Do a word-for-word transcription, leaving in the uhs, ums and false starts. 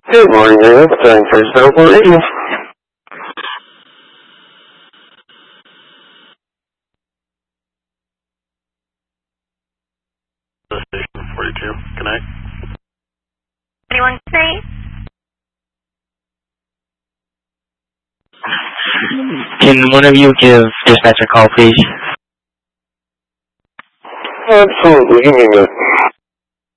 Good morning, Ava. Time for Snowball Radio. Station forty-two, connect. Anyone say? Can one of you give dispatch a call, please? Absolutely. Give me a minute.